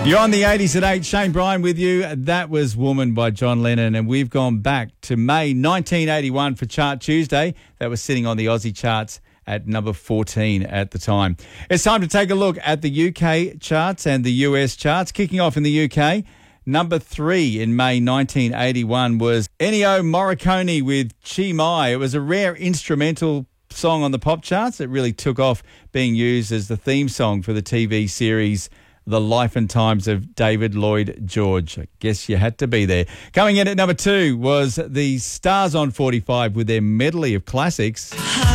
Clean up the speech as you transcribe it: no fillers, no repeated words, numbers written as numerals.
You're on the 80s at 8. Shane Bryan with you. That was Woman by John Lennon. And we've gone back to May 1981 for Chart Tuesday. That was sitting on the Aussie charts at number 14 at the time. It's time to take a look at the UK charts and the US charts. Kicking off in the UK, number 3 in May 1981 was Ennio Morricone with Chi Mai. It was a rare instrumental song on the pop charts. It really took off, being used as the theme song for the TV series The Life and Times of David Lloyd George. I guess you had to be there. Coming in at number 2 was the Stars on 45 with their medley of classics.